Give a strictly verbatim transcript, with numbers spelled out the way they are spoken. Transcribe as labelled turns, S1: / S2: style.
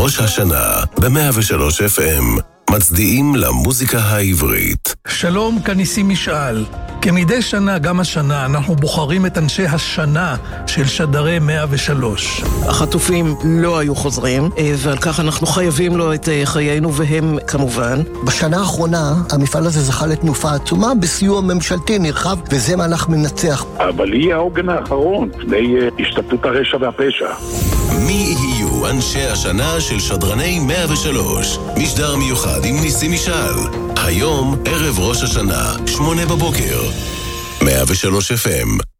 S1: ראש השנה ב-מאה ושלוש אף אם. מצדיעים למוזיקה העברית.
S2: שלום, כאן ניסים משאל. כמדי שנה, גם השנה, אנחנו בוחרים את אנשי השנה של שדרי מאה ושלוש.
S3: החטופים לא היו חוזרים, ועל כך אנחנו חייבים לו את חיינו, והם כמובן.
S4: בשנה האחרונה, המפעל הזה זכה לתנופה עצומה בסיוע ממשלתי נרחב, וזה מהלך מנצח.
S5: אבל היא העוגן האחרון, לפני השתתפות הרשע והפשע.
S1: מי יהיו אנשי השנה של שדרני מאה ושלוש? משדר מיוחד עם ניסים משאל. היום, ערב ראש השנה, שמונה בבוקר. מאה ושלוש אף אם.